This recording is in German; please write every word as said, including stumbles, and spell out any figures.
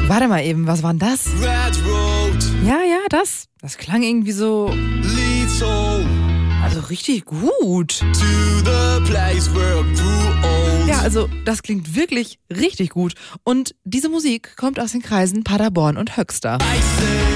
Warte mal eben, was war denn das? Red Road, Ja, ja, das. Das klang irgendwie so, leads home also richtig gut. to the place where I grew old. Ja, also das klingt wirklich richtig gut. Und diese Musik kommt aus den Kreisen Paderborn und Höxter. I say